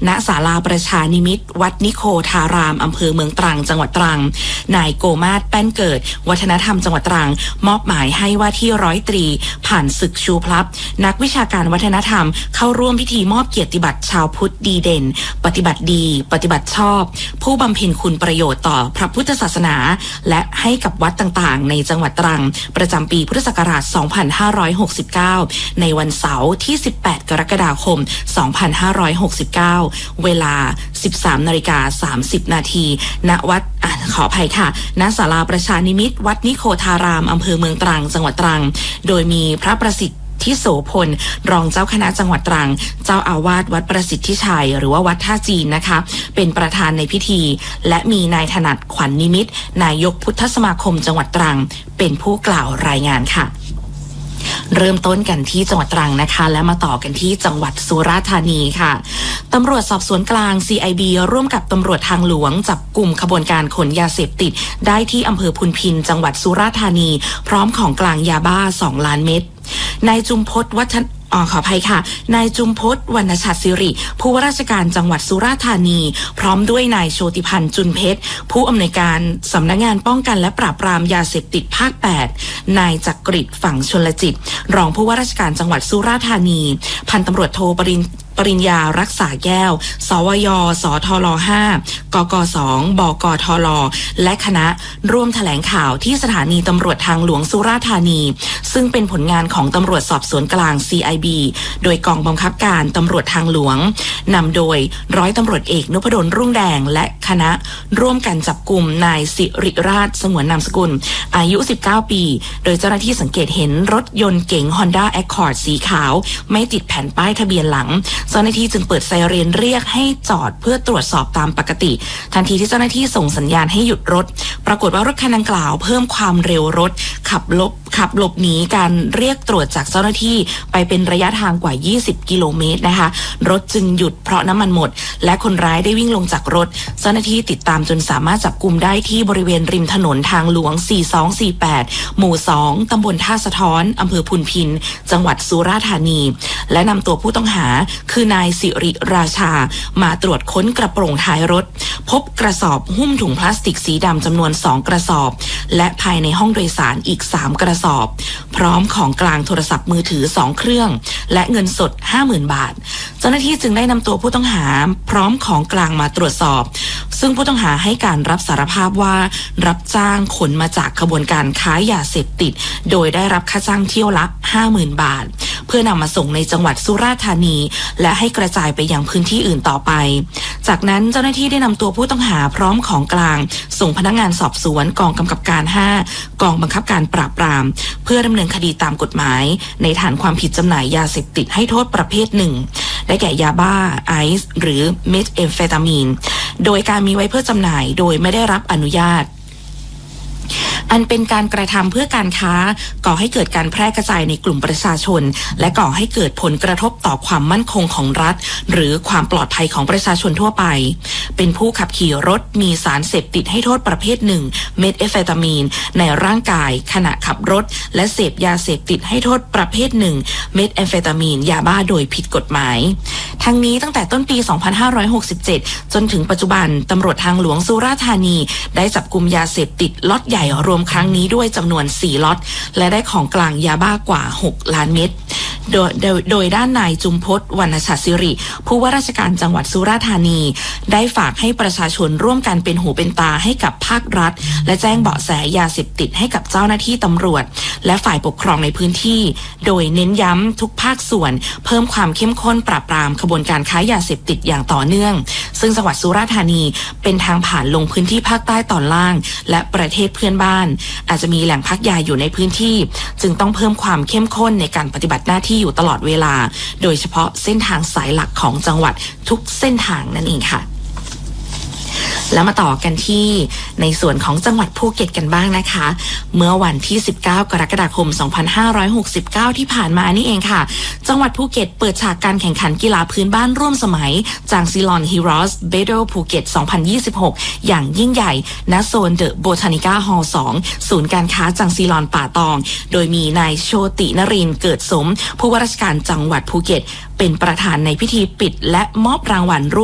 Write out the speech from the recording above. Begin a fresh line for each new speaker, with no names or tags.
ณศาลาประชานิมิตรวัดนิโคธารามอำเภอเมืองตรังจังหวัดตรังนายโกมาศแป้นเกิดวัฒนธรรมจังหวัดตรังมอบหมายให้ว่าที่ร้อยตรีผ่านศึกชูพลับนักวิชาการวัฒนธรรมเข้าร่วมพิธีมอบเกียรติบัตรชาวพุทธดีเด่นปฏิบัติดีปฏิบัติชอบผู้บำเพ็ญคุณประโยชน์ต่อพระพุทธศาสนาและให้กับวัดต่างๆในจังหวัดตรังประจำปีพุทธศักราช 2569 ในวันเสาร์ที่ 18 กรกฎาคม 2569 เวลา 13:30 น.ณวัดขออภัยค่ะณศาลาประชานิมิตรวัดนิโคธารามอำเภอเมืองตรังจังหวัดตรังโดยมีพระประสิทธิ์ที่โสพลรองเจ้าคณะจังหวัดตรังเจ้าอาวาสวัดประสิทธิชัยหรือว่าวัดท่าจีนนะคะเป็นประธานในพิธีและมีนายถนัดขวัญนิมิตรนายกพุทธสมาคมจังหวัดตรังเป็นผู้กล่าวรายงานค่ะเริ่มต้นกันที่จังหวัดตรังนะคะและมาต่อกันที่จังหวัดสุราษฎร์ธานีค่ะตำรวจสอบสวนกลาง CIB ร่วมกับตำรวจทางหลวงจับกลุ่มขบวนการขนยาเสพติดได้ที่อำเภอพุนพินจังหวัดสุราษฎร์ธานีพร้อมของกลางยาบ้า2 ล้านเม็ดนายจุมพจน์ขออภัยค่ะนายจุมพจน์วรรณชัดศิริผู้ว่าราชการจังหวัดสุราษฎร์ธานีพร้อมด้วยนายโชติพันธ์จุนเพชรผู้อำนวยการสำนักงานป้องกันและปราบปรามยาเสพติดภาค 8นายจักริดฝั่งชลจิตรองผู้ว่าราชการจังหวัดสุราษฎร์ธานีพันตำรวจโทปริญญารักษาแก้วสวยสทล5กก2บกทลและคณะร่วมแถลงข่าวที่สถานีตำรวจทางหลวงสุราษฎร์ธานีซึ่งเป็นผลงานของตำรวจสอบสวนกลาง CIB โดยกองบังคับการตำรวจทางหลวงนำโดยร้อยตำรวจเอกนพดลรุ่งแดงและคณะร่วมกันจับกุมนายสิริราชสงวนนามสกุลอายุ19 ปีโดยเจ้าหน้าที่สังเกตเห็นรถยนต์เก๋ง Honda Accord สีขาวไม่ติดแผ่นป้ายทะเบียนหลังเจ้าหน้าที่จึงเปิดไซเรนเรียกให้จอดเพื่อตรวจสอบตามปกติทันทีที่เจ้าหน้าที่ส่งสัญญาณให้หยุดรถปรากฏว่ารถคันดังกล่าวเพิ่มความเร็วรถขับหลบหนีการเรียกตรวจจากเจ้าหน้าที่ไปเป็นระยะทางกว่า20 กิโลเมตรนะคะรถจึงหยุดเพราะน้ำมันหมดและคนร้ายได้วิ่งลงจากรถเจ้าหน้าที่ติดตามจนสามารถจับกุมได้ที่บริเวณริมถนนทางหลวง4248หมู่2ตำบลท่าสะท้อนอำเภอพุนพินจังหวัดสุราษฎร์ธานีและนำตัวผู้ต้องหาคือนายสิริราชามาตรวจค้นกระโปรงท้ายรถพบกระสอบหุ้มถุงพลาสติกสีดำจำนวน2 กระสอบและภายในห้องโดยสารอีก3 กระสอบพร้อมของกลางโทรศัพท์มือถือ2 เครื่องและเงินสด 50,000 บาทเจ้าหน้าที่จึงได้นำตัวผู้ต้องหาพร้อมของกลางมาตรวจสอบซึ่งผู้ต้องหาให้การรับสารภาพว่ารับจ้างขนมาจากขบวนการค้ายาเสพติดโดยได้รับค่าจ้างเที่ยวละ 50,000 บาทเพื่อนำมาส่งในจังหวัดสุราษฎร์ธานีและให้กระจายไปยังพื้นที่อื่นต่อไปจากนั้นเจ้าหน้าที่ได้นำตัวผู้ต้องหาพร้อมของกลางส่งพนักงานสอบสวนกองกำกับการ5กองบังคับการปราบปรามเพื่อดำเนินคดีตามกฎหมายในฐานความผิดจำหน่ายยาเสพติดให้โทษประเภท1ได้แก่ยาบ้าไอซ์หรือเมทแอมเฟตามีนโดยการมีไว้เพื่อจำหน่ายโดยไม่ได้รับอนุญาตอันเป็นการกระทำเพื่อการค้าก่อให้เกิดการแพร่กระจายในกลุ่มประชาชนและก่อให้เกิดผลกระทบต่อความมั่นคงของรัฐหรือความปลอดภัยของประชาชนทั่วไปเป็นผู้ขับขี่รถมีสารเสพติดให้โทษประเภท1เมทแอมเฟตามีนในร่างกายขณะขับรถและเสพยาเสพติดให้โทษประเภท1เมทแอมเฟตามีนยาบ้าโดยผิดกฎหมายทั้งนี้ตั้งแต่ต้นปี2567จนถึงปัจจุบันตำรวจทางหลวงสุราษฎร์ธานีได้จับกุมยาเสพติดล็อตใหญ่รวมครั้งนี้ด้วยจำนวน4 ล็อตและได้ของกลางยาบ้ากว่า6 ล้านเม็ดโดยด้านนายจุมพจน์วรรณชัดศิริผู้ว่าราชการจังหวัดสุราษฎร์ธานีได้ฝากให้ประชาชนร่วมกันเป็นหูเป็นตาให้กับภาครัฐและแจ้งเบาะแสยาเสพติดให้กับเจ้าหน้าที่ตำรวจและฝ่ายปกครองในพื้นที่โดยเน้นย้ำทุกภาคส่วนเพิ่มความเข้มข้นปราบปรามขบวนการค้ายาเสพติดอย่างต่อเนื่องซึ่งจังหวัดสุราษฎร์ธานีเป็นทางผ่านลงพื้นที่ภาคใต้ตอนล่างและประเทศเพื่อนบ้านอาจจะมีแหล่งพักยาอยู่ในพื้นที่จึงต้องเพิ่มความเข้มข้นในการปฏิบัติหน้าที่อยู่ตลอดเวลาโดยเฉพาะเส้นทางสายหลักของจังหวัดทุกเส้นทางนั่นเองค่ะ แล้วมาต่อกันที่ในส่วนของจังหวัดภูเก็ตกันบ้างนะคะเมื่อวันที่19กรกฎาคม2569ที่ผ่านมานี่เองค่ะจังหวัดภูเก็ตเปิดฉากการแข่งขันกีฬาพื้นบ้านร่วมสมัยจางซีลอนฮีโร่สเบทเทิลภูเก็ต2026อย่างยิ่งใหญ่ณโซนเดอะโบทานิก้าฮอลล์2ศูนย์การค้าจางซีลอนป่าตองโดยมีนายโชตินรินทร์เกิดสมผู้ว่าราชการจังหวัดภูเก็ตเป็นประธานในพิธีปิดและมอบรางวัล